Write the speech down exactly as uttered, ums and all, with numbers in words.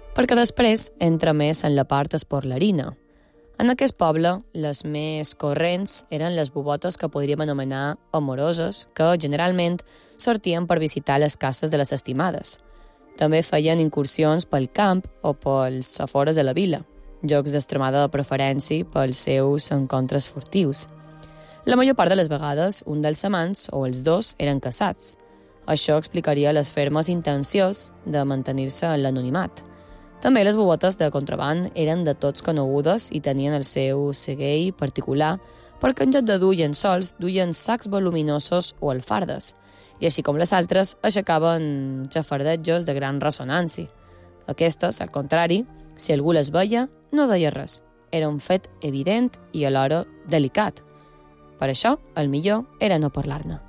perquè després entra més en la part esportlerina. En aquest poble, les més corrents eren les bubotes que podríem anomenar amoroses, que generalment sortien per visitar les cases de les estimades. També feien incursions pel camp o pels afores de la vila, jocs d'extremada preferència pels seus encontres furtius. La major part de les vegades, un dels amants o els dos eren casats. Això explicaria les fermes intencions de mantenir-se en l'anonimat. També les bubotes de contraband eren de tots conegudes i tenien el seu seguell particular perquè en lloc de dur llençols, duien sacs voluminosos o alfardes, i així com les altres, aixecaven xafardejos de gran ressonància. Aquestes, al contrari, si algú les veia, no deia res. Era un fet evident i alhora delicat. Per això, el millor era no parlar-ne.